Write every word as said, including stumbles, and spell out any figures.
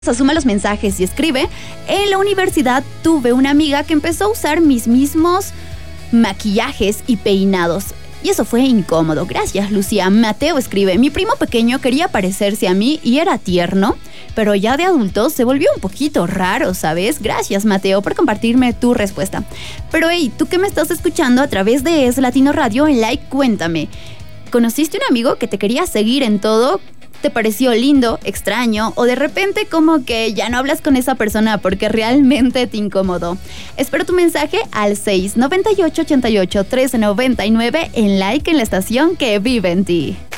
Suma los mensajes y escribe: en la universidad tuve una amiga que empezó a usar mis mismos maquillajes y peinados. Y eso fue incómodo. Gracias, Lucía. Mateo escribe: mi primo pequeño quería parecerse a mí y era tierno, pero ya de adulto se volvió un poquito raro, ¿sabes? Gracias, Mateo, por compartirme tu respuesta. Pero hey, tú que me estás escuchando a través de Es Latino Radio en Like, cuéntame. ¿Conociste un amigo que te quería seguir en todo? ¿Te pareció lindo, extraño o de repente como que ya no hablas con esa persona porque realmente te incomodó? Espero tu mensaje al seis noventa y ocho, ochenta y ocho, trece noventa y nueve en Like en la estación que vive en ti.